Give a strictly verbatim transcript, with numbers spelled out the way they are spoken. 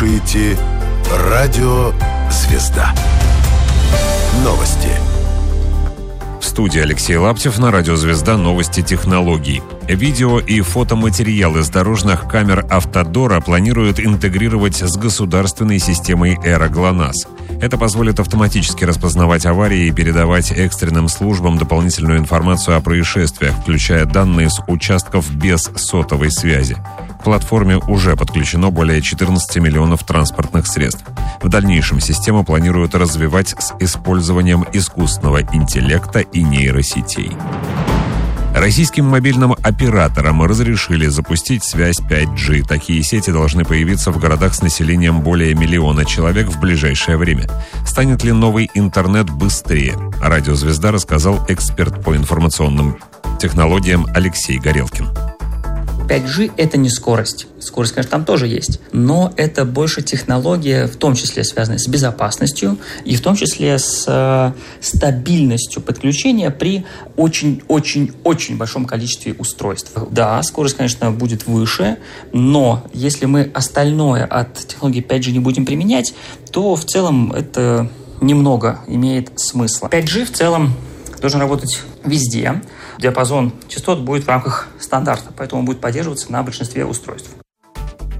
слушаете «Радио Звезда». Новости. В студии Алексей Лаптев, на радио «Звезда» новости технологий. Видео и фотоматериалы с дорожных камер «Автодора» планируют интегрировать с государственной системой «Эра ГЛОНАСС». Это позволит автоматически распознавать аварии и передавать экстренным службам дополнительную информацию о происшествиях, включая данные с участков без сотовой связи. К платформе уже подключено более четырнадцати миллионов транспортных средств. В дальнейшем систему планируют развивать с использованием искусственного интеллекта и нейросетей. Российским мобильным операторам разрешили запустить связь пять джи. Такие сети должны появиться в городах с населением более миллиона человек в ближайшее время. Станет ли новый интернет быстрее? Радио «Звезда» рассказал эксперт по информационным технологиям Алексей Горелкин. пять джи – это не скорость. Скорость, конечно, там тоже есть. Но это больше технология, в том числе связанная с безопасностью и в том числе с э, стабильностью подключения при очень-очень-очень большом количестве устройств. Да, скорость, конечно, будет выше, но если мы остальное от технологии пять джи не будем применять, то в целом это немного имеет смысла. пять джи в целом должен работать везде. Диапазон частот будет в рамках стандарта, поэтому будет поддерживаться на большинстве устройств.